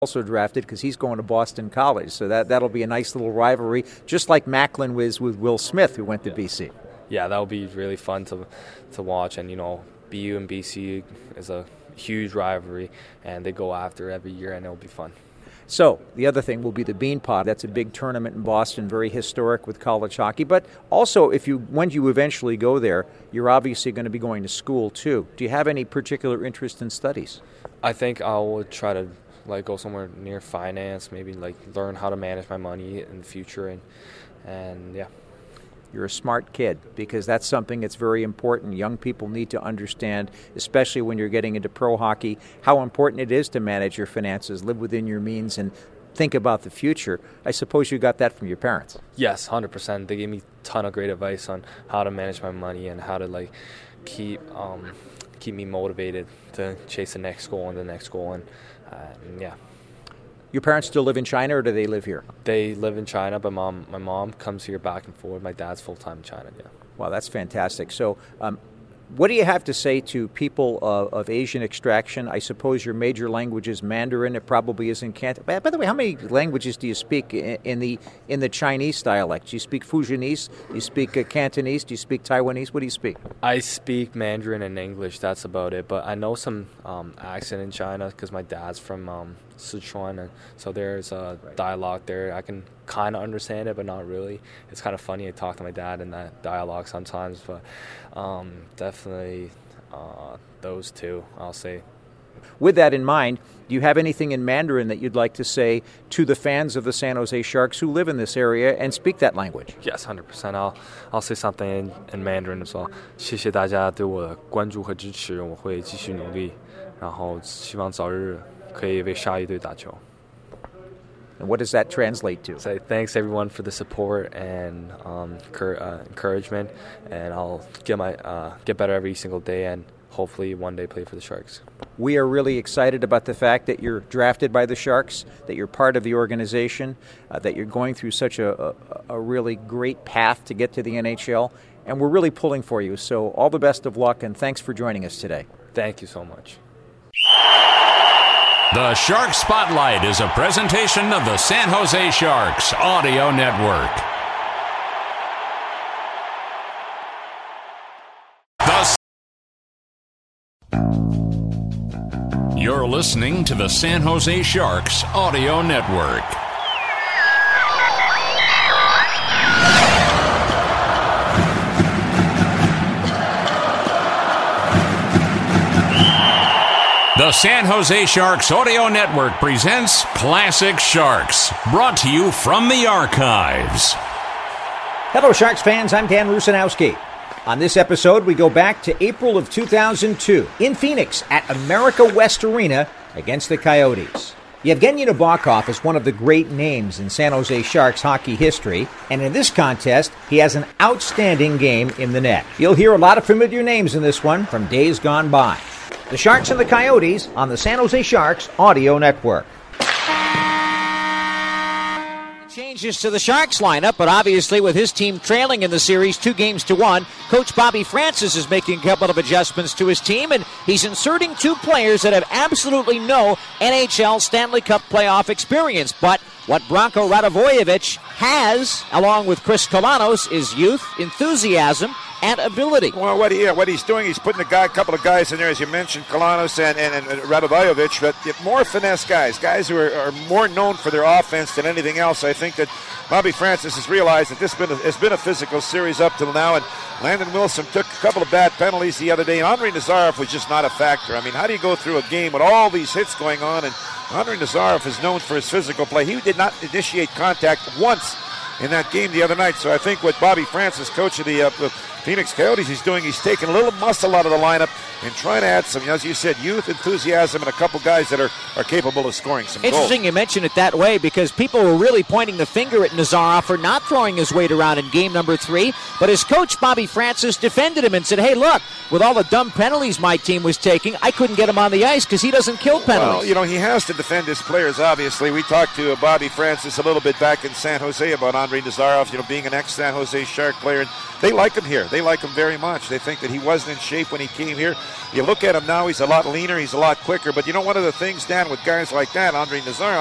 also drafted because he's going to Boston College. So that'll be a nice little rivalry, just like Macklin was with Will Smith, who went to BC. Yeah, that'll be really fun to watch. And, BU and BC is a huge rivalry, and they go after every year, and it'll be fun. So the other thing will be the Beanpot. That's a big tournament in Boston, very historic with college hockey. But also, when you eventually go there, you're obviously going to be going to school too. Do you have any particular interest in studies? I think I would try to go somewhere near finance, maybe learn how to manage my money in the future, and yeah. You're a smart kid, because that's something that's very important. Young people need to understand, especially when you're getting into pro hockey, how important it is to manage your finances, live within your means, and think about the future. I suppose you got that from your parents. Yes, 100%. They gave me a ton of great advice on how to manage my money and how to keep me motivated to chase the next goal and the next goal, and yeah. Your parents still live in China, or do they live here? They live in China, but my mom comes here back and forth. My dad's full-time in China, yeah. Wow, that's fantastic. So what do you have to say to people of Asian extraction? I suppose your major language is Mandarin. It probably isn't Cantonese. By the way, how many languages do you speak in the Chinese dialect? Do you speak Fujianese? Do you speak Cantonese? Do you speak Taiwanese? What do you speak? I speak Mandarin and English. That's about it. But I know some accent in China because my dad's from Sichuan, and so there's a dialogue there. I can kind of understand it, but not really. It's kind of funny. I talk to my dad in that dialogue sometimes, but definitely those two, I'll say. With that in mind, do you have anything in Mandarin that you'd like to say to the fans of the San Jose Sharks who live in this area and speak that language? Yes, 100%. I'll say something in Mandarin as well. 谢谢大家对我的关注和支持，我会继续努力，然后希望早日可以为鲨鱼队打球。 And what does that translate to? Say thanks everyone for the support and encouragement, and I'll get better every single day, and hopefully one day play for the Sharks. We are really excited about the fact that you're drafted by the Sharks, that you're part of the organization, that you're going through such a really great path to get to the NHL, and we're really pulling for you. So all the best of luck, and thanks for joining us today. Thank you so much. The Shark Spotlight is a presentation of the San Jose Sharks Audio Network. You're listening to the San Jose Sharks Audio Network. The San Jose Sharks Audio Network presents Classic Sharks, brought to you from the archives. Hello, Sharks fans. I'm Dan Rusanowski. On this episode, we go back to April of 2002 in Phoenix at America West Arena against the Coyotes. Yevgeny Nabokov is one of the great names in San Jose Sharks hockey history, and in this contest, he has an outstanding game in the net. You'll hear a lot of familiar names in this one from days gone by. The Sharks and the Coyotes on the San Jose Sharks Audio Network. Changes to the Sharks lineup, but obviously with his team trailing in the series 2-1, Coach Bobby Francis is making a couple of adjustments to his team, and he's inserting two players that have absolutely no NHL Stanley Cup playoff experience. But what Branko Radivojevic has, along with Chris Kolanos, is youth, enthusiasm, and ability. Well, what he's doing, he's putting a couple of guys in there, as you mentioned, Kolanos and Radivojevic, but more finesse guys who are more known for their offense than anything else. I think that Bobby Francis has realized that it's been a physical series up till now, and Landon Wilson took a couple of bad penalties the other day, and Andrei Nazarov was just not a factor. I mean, how do you go through a game with all these hits going on? And Andrei Nazarov is known for his physical play. He did not initiate contact once in that game the other night. So I think what Bobby Francis, coach of the Phoenix Coyotes, he's doing, he's taking a little muscle out of the lineup and trying to add some, as you said, youth, enthusiasm, and a couple guys that are capable of scoring some goals. Interesting you mention it that way, because people were really pointing the finger at Nazarov for not throwing his weight around in game number 3, but his coach Bobby Francis defended him and said, hey, look, with all the dumb penalties my team was taking, I couldn't get him on the ice because he doesn't kill penalties. Well, he has to defend his players, obviously. We talked to Bobby Francis a little bit back in San Jose about Andrei Nazarov, being an ex-San Jose Shark player, and they like him here. They like him very much. They think that he wasn't in shape when he came here. You look at him now, he's a lot leaner, he's a lot quicker. But you know, one of the things, Dan, with guys like that, Andre Nazar,